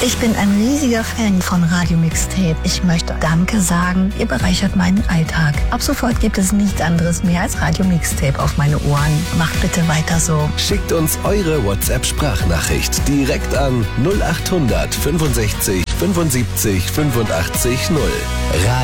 Ich bin ein riesiger Fan von Radio Mixtape. Ich möchte Danke sagen, ihr bereichert meinen Alltag. Ab sofort gibt es nichts anderes mehr als Radio Mixtape auf meine Ohren. Macht bitte weiter so. Schickt uns eure WhatsApp-Sprachnachricht direkt an 0800 65 75 85 0.